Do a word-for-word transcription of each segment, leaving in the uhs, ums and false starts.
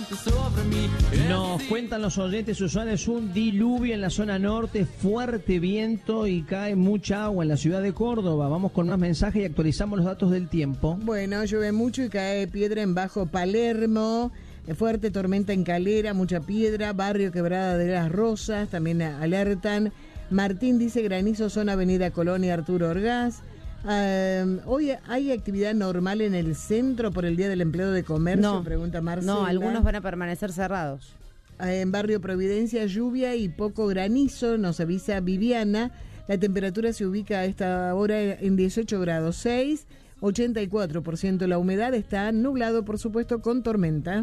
Nos cuentan los oyentes usuarios un diluvio en la zona norte, fuerte viento y cae mucha agua en la ciudad de Córdoba. Vamos con más mensajes y actualizamos los datos del tiempo. Bueno, llueve mucho y cae piedra en Bajo Palermo, fuerte tormenta en Calera, mucha piedra, barrio Quebrada de las Rosas, también alertan. Martín dice granizo, zona Avenida Colón y Arturo Orgaz. Uh, hoy hay actividad normal en el centro por el Día del Empleado de Comercio, no, pregunta Marcela. No, algunos van a permanecer cerrados. Uh, en Barrio Providencia, lluvia y poco granizo, nos avisa Viviana. La temperatura se ubica a esta hora en dieciocho grados seis, ochenta y cuatro por ciento la humedad, está nublado, por supuesto, con tormenta.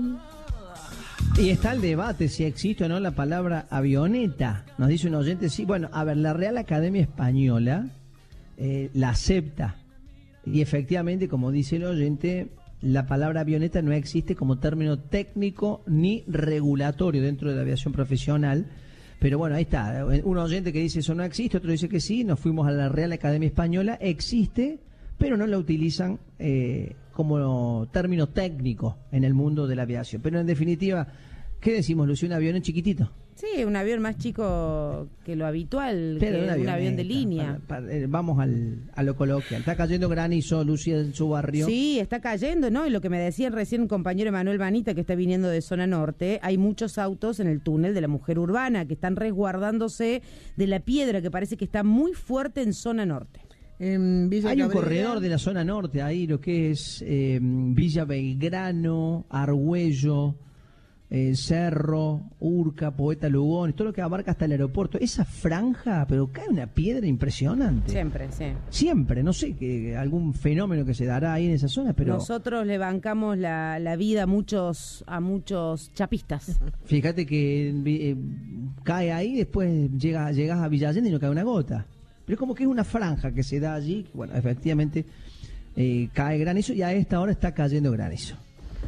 Y está el debate si existe o no la palabra avioneta. Nos dice un oyente, sí, bueno, a ver, la Real Academia Española Eh, la acepta y efectivamente, como dice el oyente, la palabra avioneta no existe como término técnico ni regulatorio dentro de la aviación profesional, pero bueno, ahí está, un oyente que dice eso no existe, otro dice que sí, nos fuimos a la Real Academia Española, existe, pero no la utilizan eh, como término técnico en el mundo de la aviación, pero en definitiva, ¿qué decimos, Lucio? Un avión chiquitito. Sí, un avión más chico que lo habitual, pero que un, un avión de línea. Para, para, eh, vamos al, a lo coloquial. Está cayendo granizo, Lucía, en su barrio. Sí, está cayendo, ¿no? Y lo que me decía recién un compañero Manuel Banita, que está viniendo de zona norte, hay muchos autos en el túnel de la Mujer Urbana que están resguardándose de la piedra que parece que está muy fuerte en zona norte. En Villa Hay un Cabrera, corredor de la zona norte, ahí lo que es eh, Villa Belgrano, Argüello, Eh, Cerro, Urca, Poeta Lugones, todo lo que abarca hasta el aeropuerto, esa franja, pero cae una piedra impresionante. Siempre, sí. Siempre, no sé, que algún fenómeno que se dará ahí en esa zona, pero... Nosotros le bancamos la, la vida a muchos, a muchos chapistas. Fíjate que eh, cae ahí, después llega, llegas a Villa Allende y no cae una gota. Pero es como que es una franja que se da allí, que, bueno, efectivamente eh, cae granizo y a esta hora está cayendo granizo.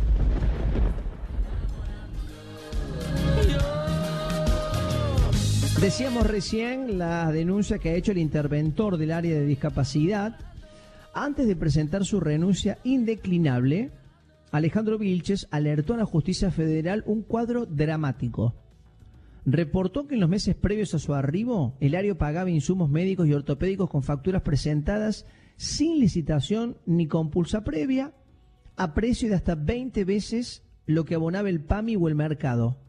Decíamos recién la denuncia que ha hecho el interventor del área de discapacidad. Antes de presentar su renuncia indeclinable, Alejandro Vilches alertó a la Justicia Federal un cuadro dramático. Reportó que en los meses previos a su arribo, el área pagaba insumos médicos y ortopédicos con facturas presentadas sin licitación ni compulsa previa, a precio de hasta veinte veces lo que abonaba el P A M I o el mercado.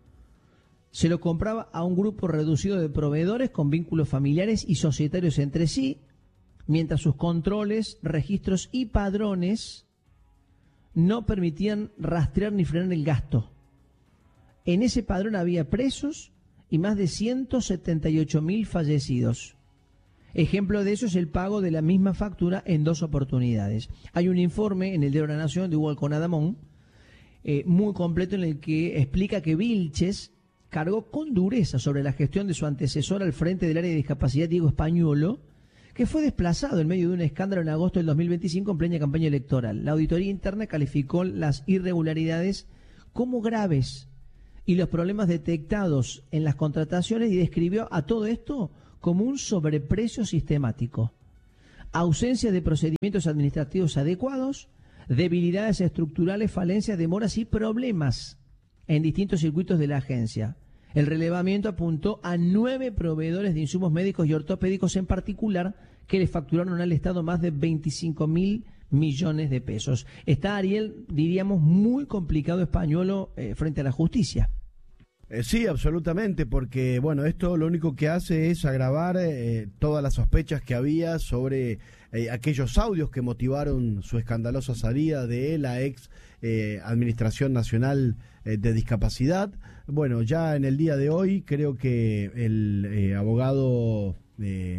Se lo compraba a un grupo reducido de proveedores con vínculos familiares y societarios entre sí, mientras sus controles, registros y padrones no permitían rastrear ni frenar el gasto. En ese padrón había presos y más de ciento setenta y ocho mil fallecidos. Ejemplo de eso es el pago de la misma factura en dos oportunidades. Hay un informe en el Diario de la Nación de Hugo Alconadamón, eh, muy completo, en el que explica que Vilches cargó con dureza sobre la gestión de su antecesor al frente del área de discapacidad, Diego Españolo, que fue desplazado en medio de un escándalo en agosto del dos mil veinticinco en plena campaña electoral. La auditoría interna calificó las irregularidades como graves y los problemas detectados en las contrataciones y describió a todo esto como un sobreprecio sistemático, ausencia de procedimientos administrativos adecuados, debilidades estructurales, falencias, demoras y problemas en distintos circuitos de la agencia. El relevamiento apuntó a nueve proveedores de insumos médicos y ortopédicos en particular que le facturaron al Estado más de veinticinco mil millones de pesos. Está, Ariel, diríamos, muy complicado Españolo eh, frente a la justicia. Eh, sí, absolutamente, porque bueno, esto lo único que hace es agravar eh, todas las sospechas que había sobre eh, aquellos audios que motivaron su escandalosa salida de la ex eh, Administración Nacional eh, de Discapacidad. Bueno, ya en el día de hoy creo que el eh, abogado... Eh,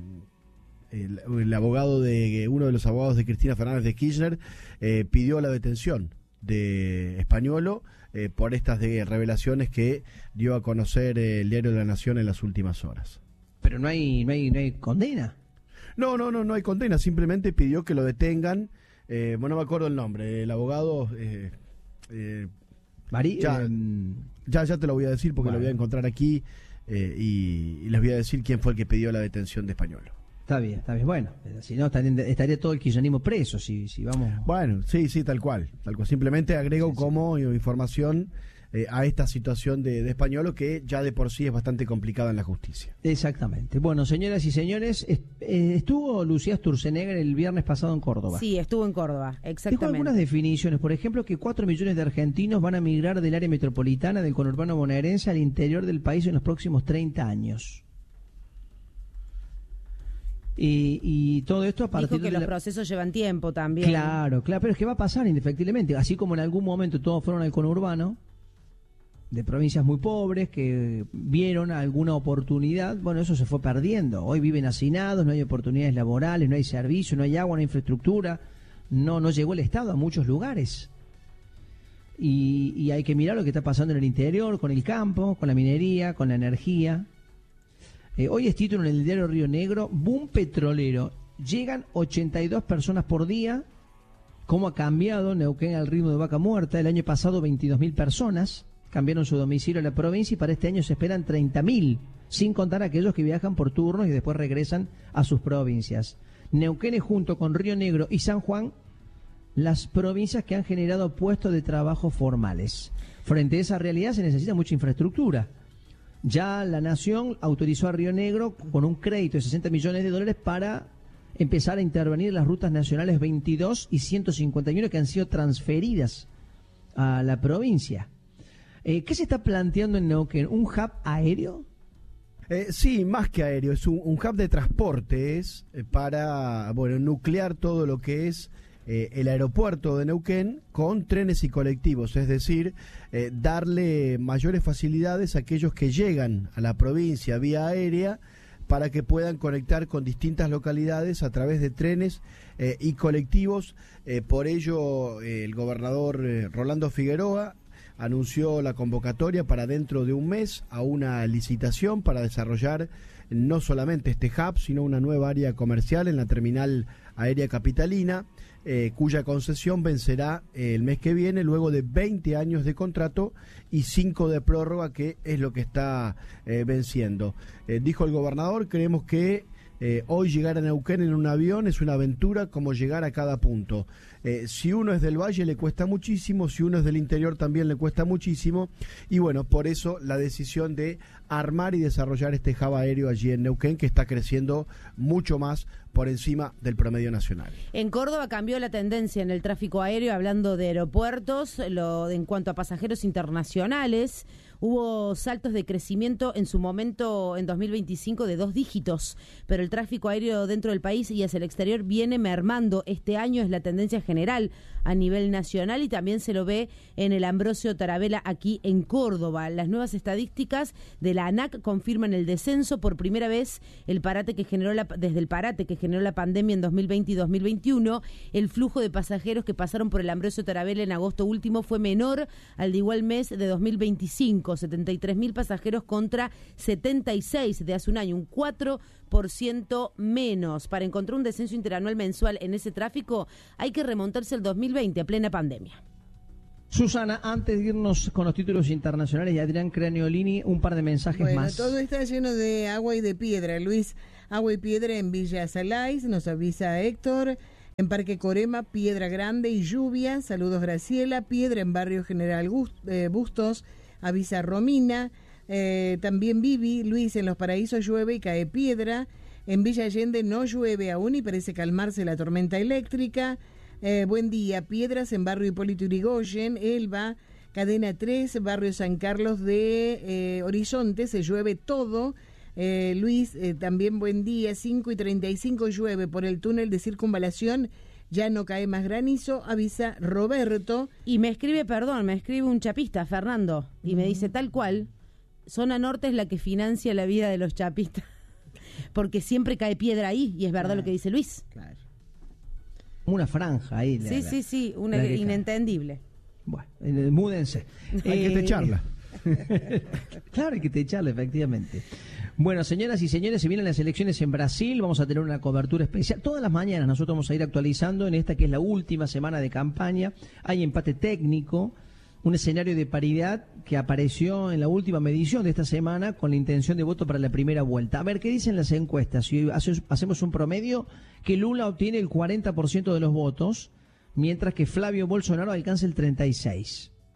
El, el abogado de uno de los abogados de Cristina Fernández de Kirchner eh, pidió la detención de Españolo eh, por estas de revelaciones que dio a conocer eh, el Diario de la Nación en las últimas horas. Pero no hay no hay no hay condena. No, no, no, no hay condena. Simplemente pidió que lo detengan. Eh, bueno, no me acuerdo el nombre. El abogado. Eh, eh, Marí, ya, eh, ya, ya te lo voy a decir porque bueno. Lo voy a encontrar aquí eh, y, y les voy a decir quién fue el que pidió la detención de Españolo. Está bien, está bien. Bueno, si no, estaría, estaría todo el kirchnerismo preso, si, si vamos... Bueno, sí, sí, tal cual. Tal cual. Simplemente agrego sí, como sí. información eh, a esta situación de, de Españolo, que ya de por sí es bastante complicada en la justicia. Exactamente. Bueno, señoras y señores, est eh, estuvo Lucía Sturzenegger el viernes pasado en Córdoba. Sí, estuvo en Córdoba, exactamente. Dijo algunas definiciones, por ejemplo, que cuatro millones de argentinos van a migrar del área metropolitana del conurbano bonaerense al interior del país en los próximos treinta años. Y, y todo esto a partir Dijo que de los la... procesos llevan tiempo también. Claro, claro, pero es que va a pasar indefectiblemente. Así como en algún momento todos fueron al conurbano, de provincias muy pobres que vieron alguna oportunidad, bueno, eso se fue perdiendo. Hoy viven hacinados, no hay oportunidades laborales, no hay servicio, no hay agua, no hay infraestructura, no, no llegó el Estado a muchos lugares. Y, y hay que mirar lo que está pasando en el interior, con el campo, con la minería, con la energía. Eh, hoy es título en el diario Río Negro, boom petrolero. Llegan ochenta y dos personas por día. ¿Cómo ha cambiado Neuquén al ritmo de vaca muerta? El año pasado veintidós mil personas cambiaron su domicilio a la provincia y para este año se esperan treinta mil, sin contar aquellos que viajan por turnos y después regresan a sus provincias. Neuquén es, junto con Río Negro y San Juan, las provincias que han generado puestos de trabajo formales. Frente a esa realidad se necesita mucha infraestructura. Ya la Nación autorizó a Río Negro con un crédito de sesenta millones de dólares para empezar a intervenir en las rutas nacionales veintidós y ciento cincuenta y uno que han sido transferidas a la provincia. Eh, ¿Qué se está planteando en Neuquén? ¿Un hub aéreo? Eh, sí, más que aéreo, es un, un hub de transporte, es eh, para bueno nuclear todo lo que es eh, el aeropuerto de Neuquén con trenes y colectivos, es decir, eh, darle mayores facilidades a aquellos que llegan a la provincia vía aérea para que puedan conectar con distintas localidades a través de trenes eh, y colectivos. Eh, por ello, eh, el gobernador eh, Rolando Figueroa anunció la convocatoria para dentro de un mes a una licitación para desarrollar no solamente este hub, sino una nueva área comercial en la terminal aérea capitalina, eh, cuya concesión vencerá eh, el mes que viene, luego de veinte años de contrato y cinco de prórroga, que es lo que está eh, venciendo. Eh, dijo el gobernador, creemos que Eh, hoy llegar a Neuquén en un avión es una aventura como llegar a cada punto. Eh, si uno es del valle le cuesta muchísimo, si uno es del interior también le cuesta muchísimo, y bueno, por eso la decisión de armar y desarrollar este hub aéreo allí en Neuquén, que está creciendo mucho más por encima del promedio nacional. En Córdoba cambió la tendencia en el tráfico aéreo, hablando de aeropuertos, lo, en cuanto a pasajeros internacionales. Hubo saltos de crecimiento en su momento en dos mil veinticinco de dos dígitos, pero el tráfico aéreo dentro del país y hacia el exterior viene mermando. Este año es la tendencia general a nivel nacional y también se lo ve en el Ambrosio Tarabella aquí en Córdoba. Las nuevas estadísticas de la ANAC confirman el descenso. Por primera vez el parate que generó la, desde el parate que generó la pandemia en dos mil veinte y dos mil veintiuno, el flujo de pasajeros que pasaron por el Ambrosio Tarabella en agosto último fue menor al de igual mes de dos mil veinticinco, setenta y tres mil pasajeros contra setenta y seis de hace un año, un cuatro por ciento menos. Para encontrar un descenso interanual mensual en ese tráfico hay que remontarse al dos mil veinte, a plena pandemia. Susana, antes de irnos con los títulos internacionales y Adrián Craniolini, un par de mensajes bueno, más. Todo está lleno de agua y de piedra, Luis. Agua y piedra en Villa Salais, nos avisa Héctor. En Parque Corema, piedra grande y lluvia. Saludos, Graciela. Piedra en Barrio General Bustos, avisa Romina. Eh, también Vivi, Luis, en Los Paraísos llueve y cae piedra. En Villa Allende no llueve aún y parece calmarse la tormenta eléctrica. Eh, buen día, piedras en Barrio Hipólito Yrigoyen, Elba, Cadena tres, Barrio San Carlos de eh, Horizonte, se llueve todo. Eh, Luis, eh, también buen día, cinco y treinta y cinco llueve por el túnel de circunvalación, ya no cae más granizo, avisa Roberto. Y me escribe, perdón, me escribe un chapista, Fernando, y uh-huh. me dice tal cual, zona norte es la que financia la vida de los chapistas, porque siempre cae piedra ahí, y es verdad claro. lo que dice Luis. Claro. Una franja ahí. Sí, la, sí, sí, una inentendible. Bueno, eh, múdense. Hay eh, que techarla. Claro, hay que techarla, efectivamente. Bueno, señoras y señores, se vienen las elecciones en Brasil, vamos a tener una cobertura especial. Todas las mañanas nosotros vamos a ir actualizando en esta que es la última semana de campaña. Hay empate técnico un escenario de paridad que apareció en la última medición de esta semana con la intención de voto para la primera vuelta. A ver, ¿qué dicen las encuestas? Si hacemos un promedio, que Lula obtiene el cuarenta por ciento de los votos, mientras que Flavio Bolsonaro alcanza el treinta y seis por ciento.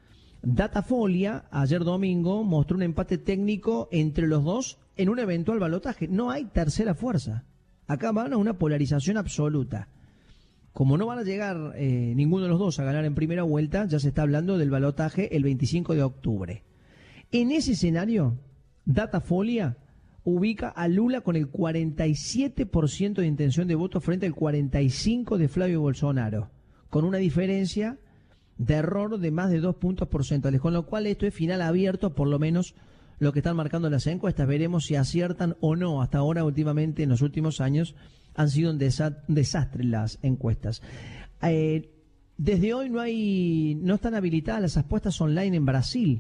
Datafolia, ayer domingo, mostró un empate técnico entre los dos en un eventual balotaje. No hay tercera fuerza. Acá van a una polarización absoluta. Como no van a llegar eh, ninguno de los dos a ganar en primera vuelta, ya se está hablando del balotaje el veinticinco de octubre. En ese escenario, Datafolia ubica a Lula con el cuarenta y siete por ciento de intención de voto frente al cuarenta y cinco por ciento de Flavio Bolsonaro, con una diferencia de error de más de dos puntos porcentuales, con lo cual esto es final abierto, por lo menos lo que están marcando las encuestas. Veremos si aciertan o no. Hasta ahora, últimamente, en los últimos años, han sido un desa- desastre las encuestas. Eh, desde hoy no hay, no están habilitadas las apuestas online en Brasil.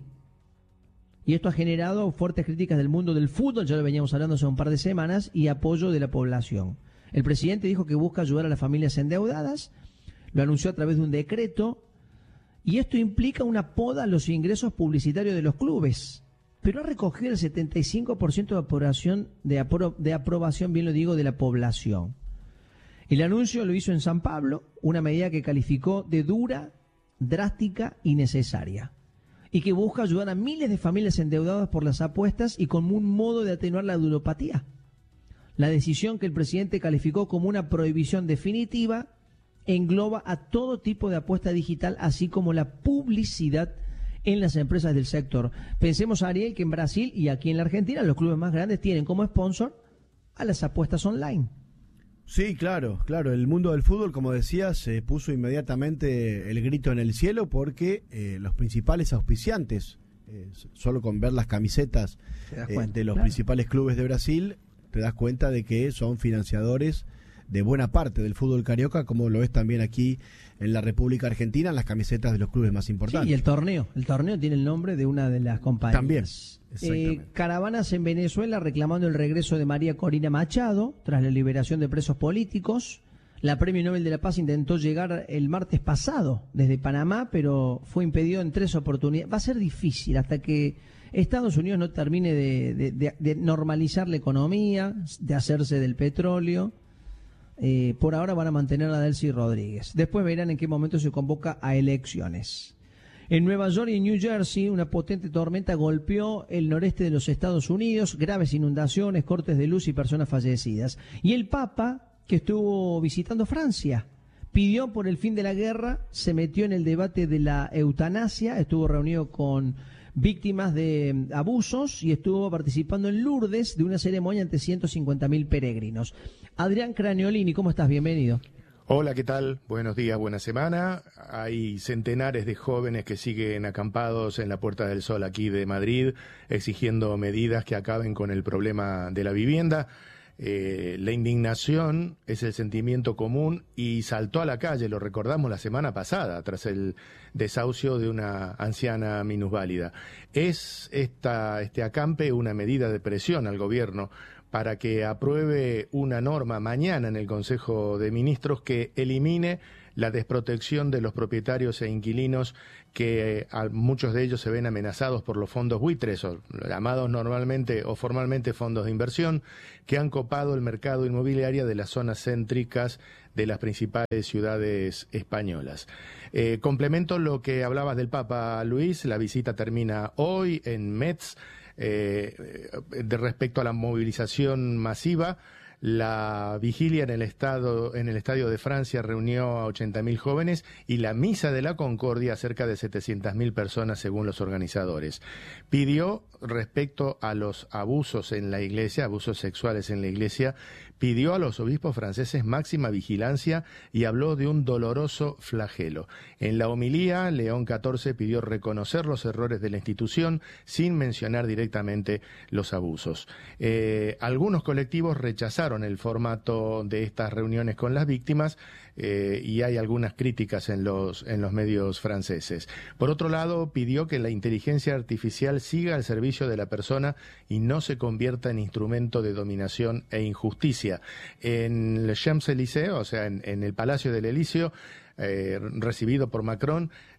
Y esto ha generado fuertes críticas del mundo del fútbol, ya lo veníamos hablando hace un par de semanas, y apoyo de la población. El presidente dijo que busca ayudar a las familias endeudadas, lo anunció a través de un decreto, y esto implica una poda a los ingresos publicitarios de los clubes. Pero ha recogido el setenta y cinco por ciento de aprobación, de, apro, de aprobación, bien lo digo, de la población. El anuncio lo hizo en San Pablo, una medida que calificó de dura, drástica y necesaria, y que busca ayudar a miles de familias endeudadas por las apuestas y como un modo de atenuar la ludopatía. La decisión, que el presidente calificó como una prohibición definitiva, engloba a todo tipo de apuesta digital, así como la publicidad en las empresas del sector. Pensemos, Ariel, que en Brasil y aquí en la Argentina los clubes más grandes tienen como sponsor a las apuestas online. Sí, claro, claro. El mundo del fútbol, como decías, se puso inmediatamente el grito en el cielo porque eh, los principales auspiciantes, eh, solo con ver las camisetas eh, de los claro. principales clubes de Brasil, te das cuenta de que son financiadores de buena parte del fútbol carioca, como lo es también aquí en la República Argentina, las camisetas de los clubes más importantes. Sí, y el torneo. El torneo tiene el nombre de una de las compañías. También, exactamente. Eh, caravanas en Venezuela reclamando el regreso de María Corina Machado tras la liberación de presos políticos. La Premio Nobel de la Paz intentó llegar el martes pasado desde Panamá, pero fue impedido en tres oportunidades. Va a ser difícil hasta que Estados Unidos no termine de, de, de, de normalizar la economía, de hacerse del petróleo. Eh, por ahora van a mantener a Delcy Rodríguez. Después verán en qué momento se convoca a elecciones. En Nueva York y en New Jersey, una potente tormenta golpeó el noreste de los Estados Unidos, graves inundaciones, cortes de luz y personas fallecidas. Y el Papa, que estuvo visitando Francia, pidió por el fin de la guerra, se metió en el debate de la eutanasia, estuvo reunido con víctimas de abusos y estuvo participando en Lourdes de una ceremonia ante ciento cincuenta mil peregrinos. Adrián Craniolini, ¿cómo estás? Bienvenido. Hola, ¿qué tal? Buenos días, buena semana. Hay centenares de jóvenes que siguen acampados en la Puerta del Sol aquí de Madrid, exigiendo medidas que acaben con el problema de la vivienda. Eh, la indignación es el sentimiento común y saltó a la calle, lo recordamos la semana pasada, tras el desahucio de una anciana minusválida. ¿Es esta, este acampe una medida de presión al gobierno para que apruebe una norma mañana en el Consejo de Ministros que elimine la desprotección de los propietarios e inquilinos, que eh, a muchos de ellos se ven amenazados por los fondos buitres, o llamados normalmente o formalmente fondos de inversión, que han copado el mercado inmobiliario de las zonas céntricas de las principales ciudades españolas? Eh, complemento lo que hablabas del Papa Luis. La visita termina hoy en Metz. Eh, de respecto a la movilización masiva, la vigilia en el estado, en el Estadio de Francia reunió a ochenta mil jóvenes y la Misa de la Concordia a cerca de setecientas mil personas según los organizadores. Pidió, respecto a los abusos en la iglesia, abusos sexuales en la iglesia, pidió a los obispos franceses máxima vigilancia y habló de un doloroso flagelo. En la homilía, León catorce pidió reconocer los errores de la institución sin mencionar directamente los abusos. Eh, algunos colectivos rechazaron el formato de estas reuniones con las víctimas eh, y hay algunas críticas en los, en los medios franceses. Por otro lado, pidió que la inteligencia artificial siga al servicio de la persona y no se convierta en instrumento de dominación e injusticia. En el Champs-Élysées, o sea, en, en el Palacio del Elíseo, eh, recibido por Macron,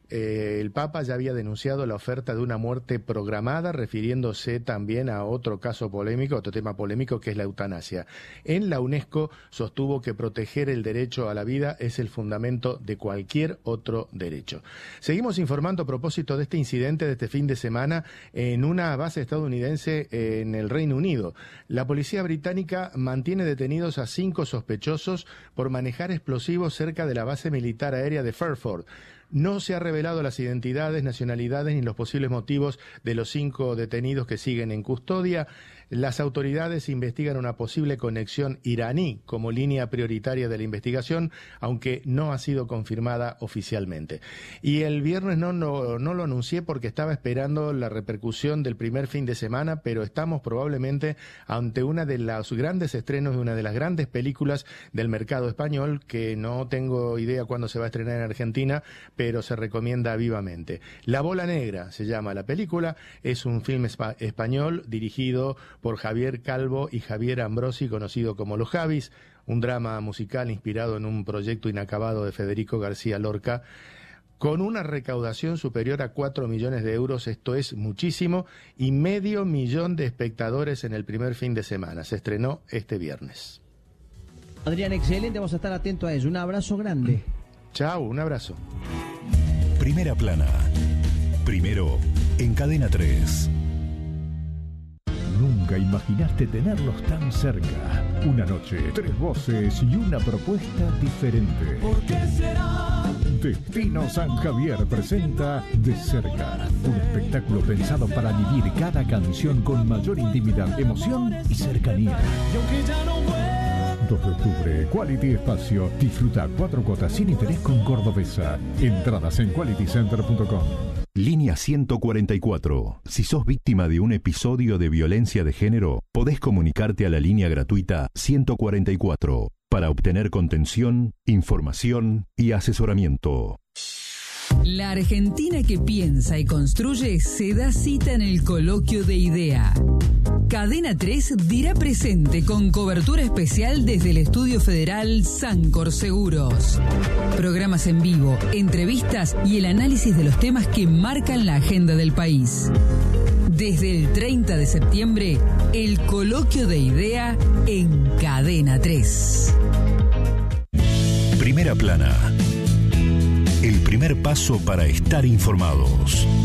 Eh, el Papa ya había denunciado la oferta de una muerte programada, refiriéndose también a otro caso polémico, otro tema polémico, que es la eutanasia. En la UNESCO sostuvo que proteger el derecho a la vida es el fundamento de cualquier otro derecho. Seguimos informando a propósito de este incidente de este fin de semana en una base estadounidense en el Reino Unido. La policía británica mantiene detenidos a cinco sospechosos por manejar explosivos cerca de la base militar aérea de Fairford. No se han revelado las identidades, nacionalidades ni los posibles motivos de los cinco detenidos que siguen en custodia. Las autoridades investigan una posible conexión iraní como línea prioritaria de la investigación, aunque no ha sido confirmada oficialmente. Y el viernes no, no, no lo anuncié porque estaba esperando la repercusión del primer fin de semana, pero estamos probablemente ante una de los grandes estrenos de una de las grandes películas del mercado español, que no tengo idea cuándo se va a estrenar en Argentina, pero se recomienda vivamente. La Bola Negra se llama la película, es un film espa- español dirigido por Javier Calvo y Javier Ambrosi, conocido como Los Javis, un drama musical inspirado en un proyecto inacabado de Federico García Lorca, con una recaudación superior a cuatro millones de euros, esto es muchísimo, y medio millón de espectadores en el primer fin de semana. Se estrenó este viernes. Adrián, excelente, vamos a estar atentos a eso. Un abrazo grande. Chao, un abrazo. Primera Plana. Primero en Cadena tres. Nunca imaginaste tenerlos tan cerca. Una noche, tres voces y una propuesta diferente. ¿Por qué será? Destino San Javier presenta De Cerca, un espectáculo pensado para vivir cada canción con mayor intimidad, emoción y cercanía. dos de octubre, Quality Espacio. Disfruta cuatro cuotas sin interés con Cordobesa. Entradas en quality center punto com. Línea ciento cuarenta y cuatro. Si sos víctima de un episodio de violencia de género, podés comunicarte a la línea gratuita ciento cuarenta y cuatro para obtener contención, información y asesoramiento. La Argentina que piensa y construye se da cita en el Coloquio de Idea. Cadena tres dirá presente con cobertura especial desde el Estudio Federal Sancor Seguros. Programas en vivo, entrevistas y el análisis de los temas que marcan la agenda del país. Desde el treinta de septiembre, el Coloquio de Idea en Cadena tres. Primera Plana. El primer paso para estar informados.